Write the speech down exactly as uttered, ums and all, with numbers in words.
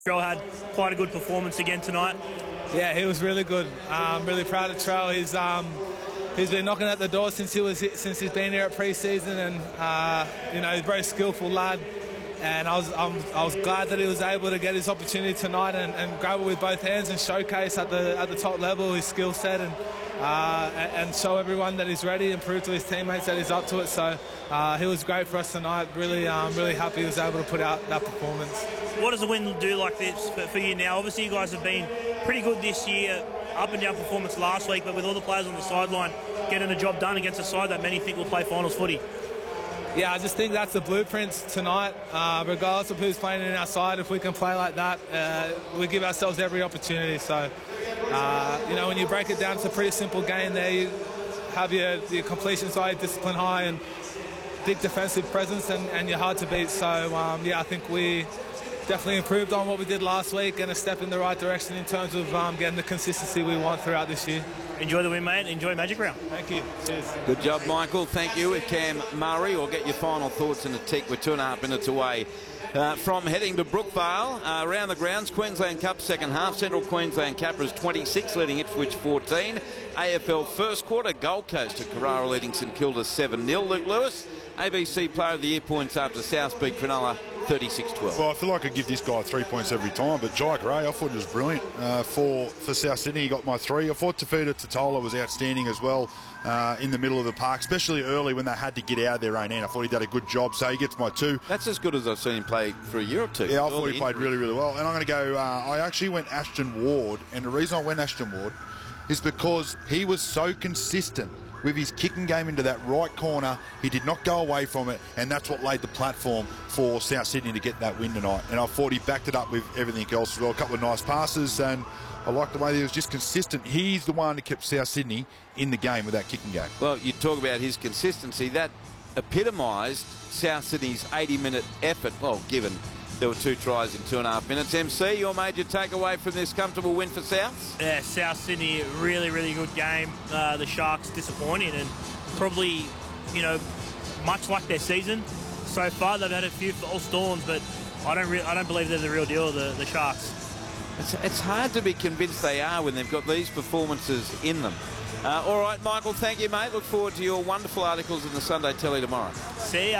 Trell had quite a good performance again tonight. Yeah, he was really good. I'm really proud of Trell. He's um, he's been knocking at the door since he was since he's been here at pre-season, and uh, you know, he's a very skillful lad. And I was I'm, I was glad that he was able to get his opportunity tonight and, and grab it with both hands and showcase at the at the top level his skill set and uh, and show everyone that he's ready and prove to his teammates that he's up to it. So uh, he was great for us tonight. Really, um, really happy he was able to put out that performance. What does a win do like this for, for you now? Obviously, you guys have been pretty good this year, up and down performance last week, but with all the players on the sideline getting the job done against a side that many think will play finals footy. Yeah, I just think that's the blueprint tonight. Uh, regardless of who's playing in our side, if we can play like that, uh, we give ourselves every opportunity. So, uh, you know, when you break it down, it's a pretty simple game there. You have your, your completion side, discipline high, and big defensive presence, and, and you're hard to beat. So, um, yeah, I think we definitely improved on what we did last week and a step in the right direction in terms of um, getting the consistency we want throughout this year. Enjoy the win, mate. Enjoy Magic Round. Thank you. Cheers. Good job, Michael. Thank you. With Cam Murray, or get your final thoughts in a tick. We're two and a half minutes away uh, from heading to Brookvale. Uh, around the grounds, Queensland Cup second half. Central Queensland Capras twenty-six, leading Ipswich fourteen. A F L first quarter, Gold Coast at Carrara leading St Kilda seven nil. Luke Lewis, A B C Player of the Year points after South beat Cronulla thirty-six twelve. Well, I feel like I give this guy three points every time, but Jai Gray, I thought he was brilliant. Uh, for, for South Sydney, he got my three. I thought Tafita Totola was outstanding as well uh, in the middle of the park, especially early when they had to get out of their own end. I thought he did a good job, so he gets my two. That's as good as I've seen him play for a year or two. Yeah, I thought he played really, really well. And I'm going to go, uh, I actually went Ashton Ward, and the reason I went Ashton Ward is because he was so consistent with his kicking game into that right corner. He did not go away from it, and that's what laid the platform for South Sydney to get that win tonight. And I thought he backed it up with everything else as well. A couple of nice passes, and I liked the way he was just consistent. He's the one that kept South Sydney in the game with that kicking game. Well, you talk about his consistency. That epitomised South Sydney's eighty minute effort. Well, given there were two tries in two and a half minutes. M C, your major takeaway from this comfortable win for South? Yeah, South Sydney, really, really good game. Uh, the Sharks disappointing, and probably, you know, much like their season so far, they've had a few false storms, but I don't, re I don't believe they're the real deal, the, the Sharks. It's, it's hard to be convinced they are when they've got these performances in them. Uh, all right, Michael, thank you, mate. Look forward to your wonderful articles in the Sunday Telly tomorrow. See ya.